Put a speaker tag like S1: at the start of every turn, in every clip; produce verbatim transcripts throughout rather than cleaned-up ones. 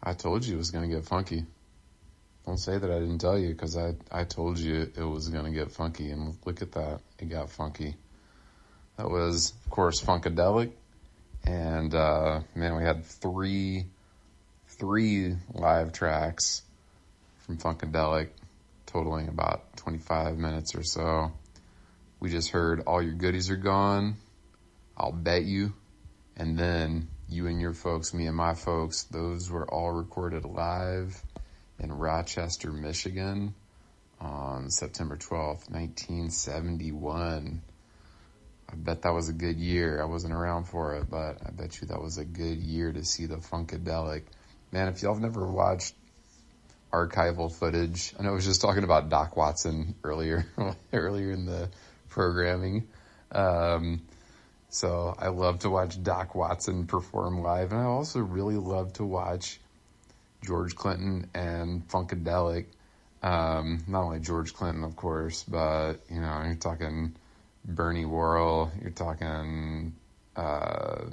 S1: I told you it was going to get funky. Don't say that I didn't tell you, because I, I told you it was going to get funky, and look at that. It got funky. That was, of course, Funkadelic, and, uh, man, we had three, three live tracks from Funkadelic, totaling about twenty-five minutes or so. We just heard All Your Goodies Are Gone, I'll Bet You, and then You and Your Folks, Me and My Folks. Those were all recorded live in Rochester, Michigan on September twelfth, nineteen seventy-one. I bet that was a good year. I wasn't around for it, but I bet you that was a good year to see the Funkadelic. Man, if y'all have never watched archival footage, I know I was just talking about Doc Watson earlier, earlier in the programming. Um, so I love to watch Doc Watson perform live, and I also really love to watch George Clinton and Funkadelic. Um, not only George Clinton, of course, but, you know, you're talking Bernie Worrell, you're talking, uh,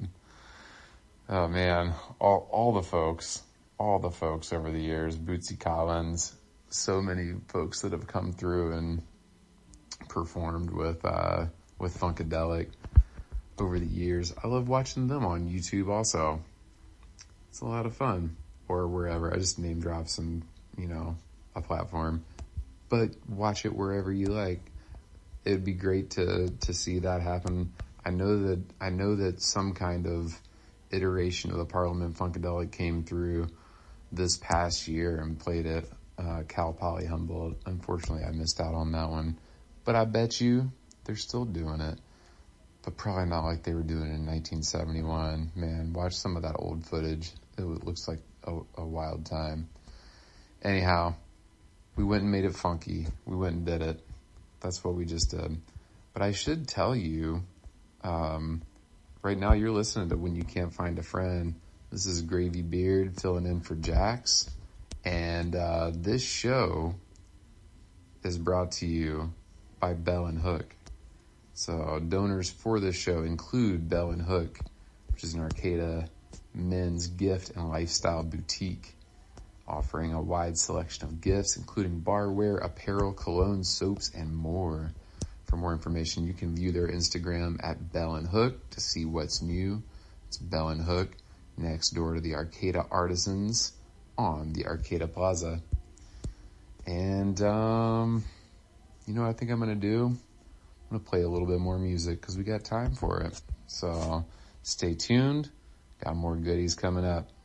S1: oh man, all, all the folks, all the folks over the years, Bootsy Collins, so many folks that have come through and performed with, uh, with Funkadelic over the years. I love watching them on YouTube also. It's a lot of fun. Or wherever. I just name drop some, you know, a platform. But watch it wherever you like. It'd be great to, to see that happen. I know that, I know that some kind of iteration of the Parliament Funkadelic came through this past year and played at uh, Cal Poly Humboldt. Unfortunately, I missed out on that one. But I bet you they're still doing it. But probably not like they were doing it in nineteen seventy-one. Man, watch some of that old footage. It looks like a, a wild time. Anyhow, we went and made it funky. We went and did it. That's what we just did. But I should tell you, um, right now you're listening to When You Can't Find a Friend. This is Gravy Beard filling in for Jax. And uh, this show is brought to you by Bell and Hook. So donors for this show include Bell and Hook, which is an Arcata men's gift and lifestyle boutique, offering a wide selection of gifts, including barware, apparel, cologne, soaps, and more. For more information, you can view their Instagram at Bell and Hook to see what's new. It's Bell and Hook, next door to the Arcata Artisans on the Arcata Plaza. And, um, you know what I think I'm going to do? I'm going to play a little bit more music because we got time for it. So stay tuned. Got more goodies coming up.